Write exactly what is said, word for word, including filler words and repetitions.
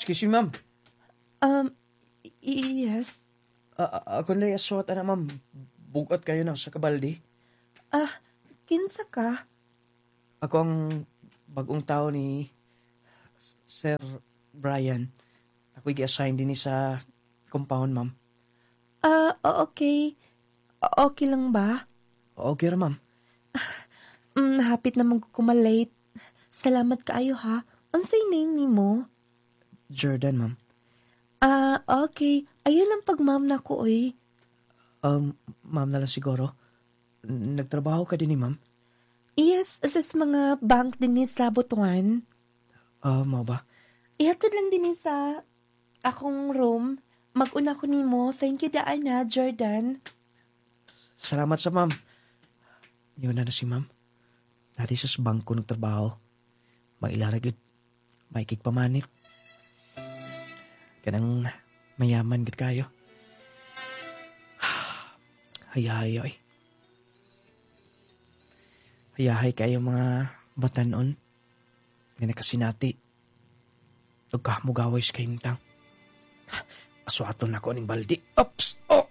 Excuse me, ma'am. Um, y- yes. A- a- ako na aswat na, ma'am. Bukat kayo na sa kabaldi. Ah, kinsa ka? Ako ang bagong tao ni Sir Brian. Ako i-assign din ni sa compound, ma'am. Ah, o- okay. O- Okay lang ba? Okay ra, ma'am. Mm, hapit na magkumalate. Salamat kaayo ha. Unsay name nimo? Jordan, ma'am. Ah, okay. Ayun lang pag ma'am na ko oy. Um, ma'am na lang siguro. N- Nagtrabaho ka din ni ma'am? Yes, sa mga bank din ni sa Butuan. Ah, mo ba? Ihatod lang din ni sa akong room. Mag-una ko nimo. Thank you daan na, Jordan. Salamat sa ma'am. Yun na na si ma'am. Dati sa bangko nagtrabaho. Mailarag yun. Maikig pamanit. Kanang mayaman gid kayo. Hayahay ay. Hayahay kayo mga batanon. Nga nakasinati. Huwag ka mugaway sa kayong tang. Aswaton ako ning baldi. Ops! Oh!